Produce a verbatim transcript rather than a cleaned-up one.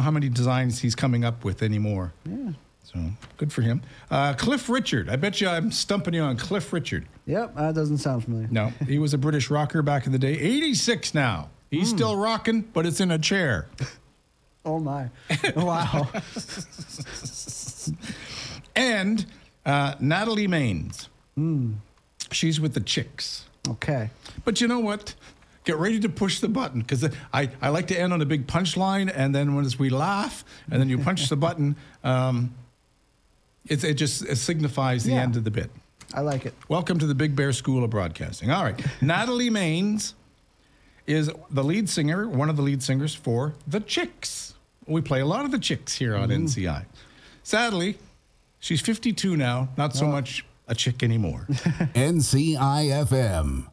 how many designs he's coming up with anymore. Yeah. So good for him. Uh, Cliff Richard. I bet you I'm stumping you on Cliff Richard. Yep, that doesn't sound familiar. No, he was a British rocker back in the day. eighty-six now. He's mm. still rocking, but it's in a chair. Oh, my. Wow. And uh, Natalie Maines. Mm. She's with the Chicks. Okay. But you know what? Get ready to push the button, because I, I like to end on a big punchline, and then once we laugh, and then you punch the button, um, it, it just it signifies the yeah. end of the bit. I like it. Welcome to the Big Bear School of Broadcasting. All right. Natalie Maines is the lead singer, one of the lead singers for the Chicks. We play a lot of the Chicks here on mm. N C I. Sadly, she's fifty-two now, not so oh. much a chick anymore. N C I F M.